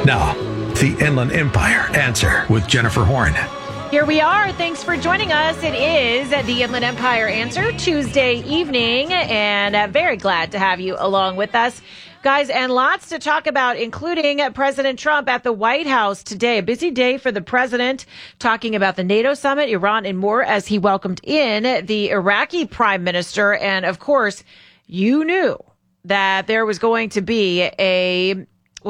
Now, the Inland Empire Answer with Jennifer Horn. Here we are. Thanks for joining us. It is the Inland Empire Answer Tuesday evening, and very glad to have you along with us. Guys, and lots to talk about, including President Trump at the White House today. A busy day for the president, talking about the NATO summit, Iran, and more as he welcomed in the Iraqi prime minister. And, of course, you knew that there was going to be a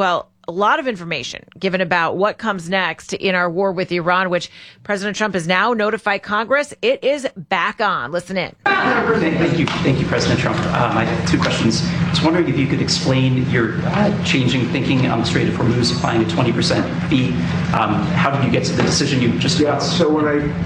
lot of information given about what comes next in our war with Iran, which President Trump has now notified Congress. It is back on. Listen in. Thank you, President Trump. I have two questions. I was wondering if you could explain your changing thinking on the Strait of Hormuz, applying a 20% fee. How did you get to the decision you just announced? So when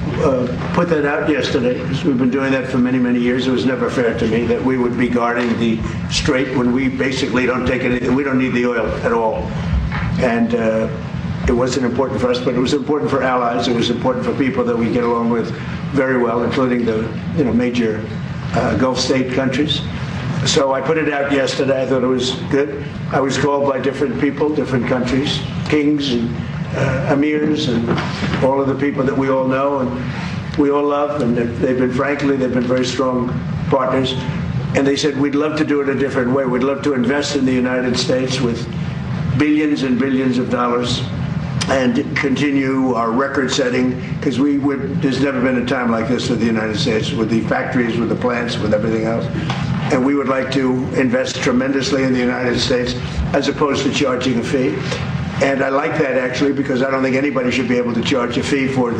I put that out yesterday, because we've been doing that for many, many years, it was never fair to me that we would be guarding the Strait when we basically don't take anything. We don't need the oil at all. And it wasn't important for us, but it was important for allies. It was important for people that we get along with very well, including the major Gulf state countries. So I put it out yesterday. I thought it was good. I was called by different people, different countries, kings and emirs, and all of the people that we all know and we all love. And they've been very strong partners. And they said, we'd love to do it a different way. We'd love to invest in the United States with billions and billions of dollars and continue our record setting, because there's never been a time like this with the United States, with the factories, with the plants, with everything else. And we would like to invest tremendously in the United States as opposed to charging a fee. And I like that, actually, because I don't think anybody should be able to charge a fee for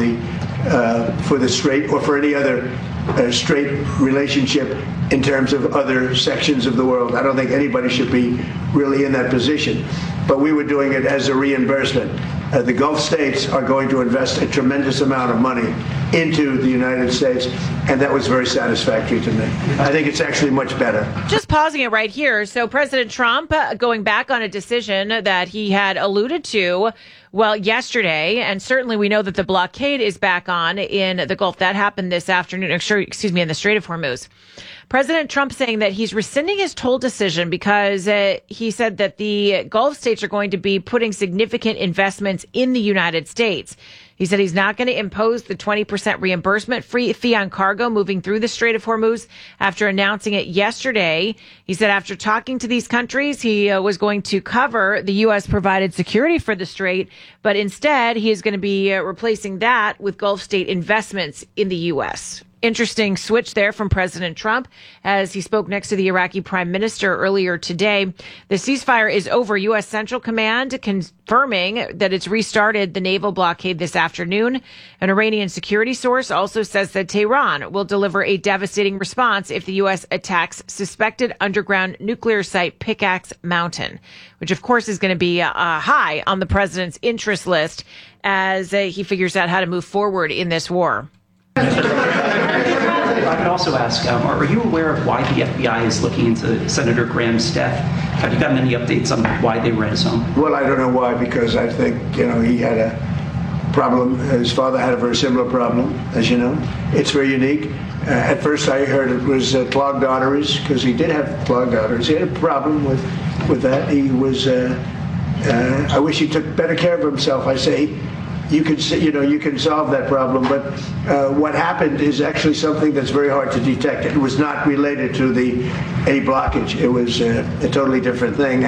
the Strait or for any other Strait relationship in terms of other sections of the world. I don't think anybody should be really in that position. But we were doing it as a reimbursement. The Gulf states are going to invest a tremendous amount of money into the United States, and that was very satisfactory to me. I think it's actually much better. Just pausing it right here. So President Trump going back on a decision that he had alluded to, yesterday, and certainly we know that the blockade is back on in the Gulf. That happened this afternoon, in the Strait of Hormuz. President Trump saying that he's rescinding his toll decision because he said that the Gulf states are going to be putting significant investments in the United States. He said he's not going to impose the 20% reimbursement fee on cargo moving through the Strait of Hormuz after announcing it yesterday. He said after talking to these countries, he was going to cover the U.S. provided security for the Strait, but instead he is going to be replacing that with Gulf state investments in the U.S. Interesting switch there from President Trump as he spoke next to the Iraqi prime minister earlier today. The ceasefire is over. U.S. Central Command confirming that it's restarted the naval blockade this afternoon. An Iranian security source also says that Tehran will deliver a devastating response if the U.S. attacks suspected underground nuclear site Pickaxe Mountain, which of course is going to be high on the president's interest list as he figures out how to move forward in this war. I could also ask, are you aware of why the FBI is looking into Senator Graham's death? Have you gotten any updates on why they ran his home? Well, I don't know why, because I think, he had a problem. His father had a very similar problem, as you know. It's very unique. At first I heard it was clogged arteries, because he did have clogged arteries. He had a problem with that. He was, I wish he took better care of himself. I say, you can solve that problem, but what happened is actually something that's very hard to detect. It was not related to a blockage. It was a totally different thing.